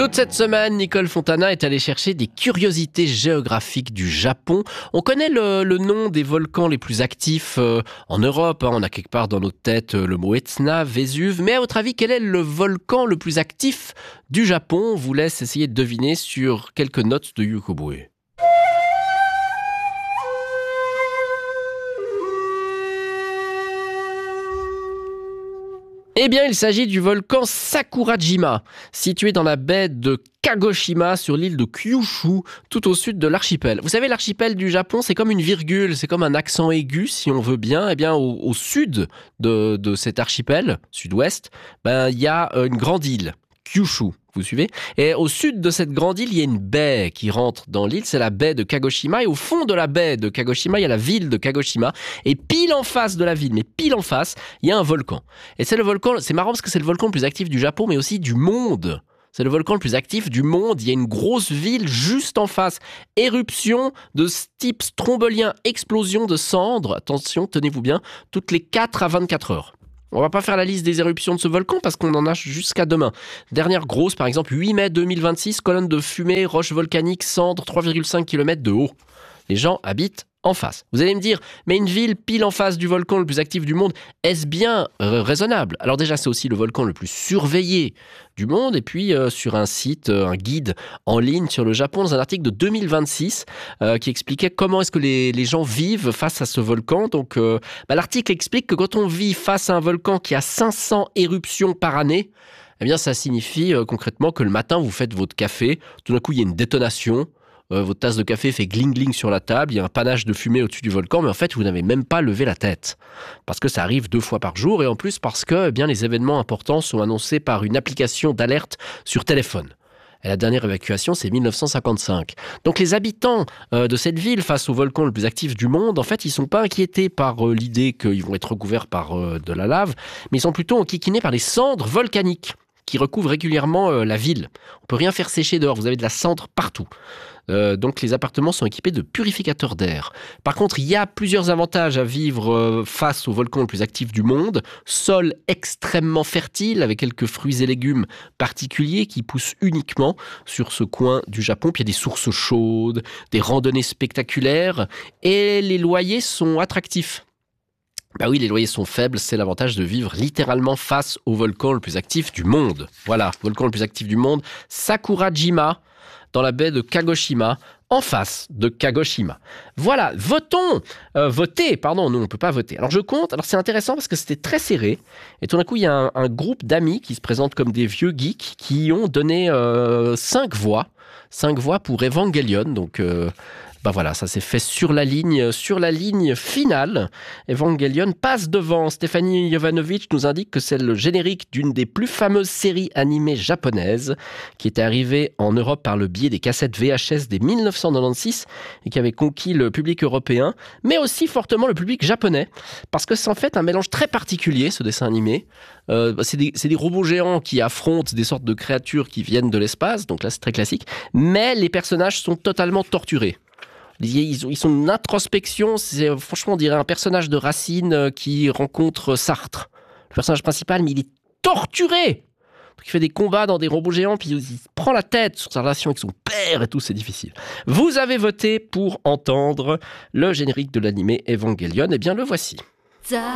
Toute cette semaine, Nicole Fontana est allée chercher des curiosités géographiques du Japon. On connaît le nom des volcans les plus actifs en Europe. On a quelque part dans notre tête le mot Etna, Vésuve. Mais à votre avis, quel est le volcan le plus actif du Japon? On vous laisse essayer de deviner sur quelques notes de Yukobue. Eh bien, il s'agit du volcan Sakurajima, situé dans la baie de Kagoshima, sur l'île de Kyushu, tout au sud de l'archipel. Vous savez, l'archipel du Japon, c'est comme une virgule, c'est comme un accent aigu, si on veut bien. Eh bien, au sud de cet archipel, sud-ouest, il y a une grande île, Kyushu. Vous suivez? Et au sud de cette grande île, il y a une baie qui rentre dans l'île, c'est la baie de Kagoshima. Et au fond de la baie de Kagoshima, il y a la ville de Kagoshima. Et pile en face de la ville, mais pile en face, il y a un volcan. Et c'est le volcan, c'est marrant parce que c'est le volcan le plus actif du Japon, mais aussi du monde. C'est le volcan le plus actif du monde. Il y a une grosse ville juste en face. Éruption de type strombolien, explosion de cendres. Attention, tenez-vous bien, toutes les 4 à 24 heures. On va pas faire la liste des éruptions de ce volcan parce qu'on en a jusqu'à demain. Dernière grosse, par exemple, 8 mai 2026, colonne de fumée, roche volcanique, cendre, 3,5 km de haut. Les gens habitent en face. Vous allez me dire, mais une ville pile en face du volcan le plus actif du monde, est-ce bien raisonnable? Alors déjà, c'est aussi le volcan le plus surveillé du monde. Et puis, sur un site, un guide en ligne sur le Japon, dans un article de 2026, qui expliquait comment est-ce que les gens vivent face à ce volcan. Donc, l'article explique que quand on vit face à un volcan qui a 500 éruptions par année, eh bien, ça signifie concrètement que le matin, vous faites votre café, tout d'un coup, il y a une détonation. Votre tasse de café fait gling-gling sur la table, il y a un panache de fumée au-dessus du volcan, mais en fait, vous n'avez même pas levé la tête. Parce que ça arrive 2 fois par jour, et en plus parce que les événements importants sont annoncés par une application d'alerte sur téléphone. Et la dernière évacuation, c'est 1955. Donc les habitants de cette ville, face au volcan le plus actif du monde, en fait, ils ne sont pas inquiétés par l'idée qu'ils vont être recouverts par de la lave, mais ils sont plutôt enquiquinés par les cendres volcaniques qui recouvrent régulièrement la ville. On ne peut rien faire sécher dehors, vous avez de la cendre partout. Donc les appartements sont équipés de purificateurs d'air. Par contre, il y a plusieurs avantages à vivre face au volcan le plus actif du monde. Sol extrêmement fertile, avec quelques fruits et légumes particuliers qui poussent uniquement sur ce coin du Japon. Puis il y a des sources chaudes, des randonnées spectaculaires, et les loyers sont attractifs. Bah oui, les loyers sont faibles, c'est l'avantage de vivre littéralement face au volcan le plus actif du monde. Voilà, volcan le plus actif du monde, Sakurajima, dans la baie de Kagoshima, en face de Kagoshima. Voilà, votez, pardon, nous on ne peut pas voter. Alors je compte, alors c'est intéressant parce que c'était très serré, et tout d'un coup il y a un groupe d'amis qui se présentent comme des vieux geeks qui ont donné 5 voix pour Evangelion, donc... voilà, ça s'est fait sur la ligne finale. Evangelion passe devant. Stéphanie Jovanovic nous indique que c'est le générique d'une des plus fameuses séries animées japonaises qui était arrivée en Europe par le biais des cassettes VHS dès 1996 et qui avait conquis le public européen, mais aussi fortement le public japonais, parce que c'est en fait un mélange très particulier, ce dessin animé. C'est des robots géants qui affrontent des sortes de créatures qui viennent de l'espace, donc là c'est très classique, mais les personnages sont totalement torturés. Ils sont une introspection, franchement on dirait un personnage de Racine qui rencontre Sartre. Le personnage principal, mais il est torturé. Donc, il fait des combats dans des robots géants, puis il se prend la tête sur sa relation avec son père et tout, c'est difficile. Vous avez voté pour entendre le générique de l'animé Evangelion, et bien le voici.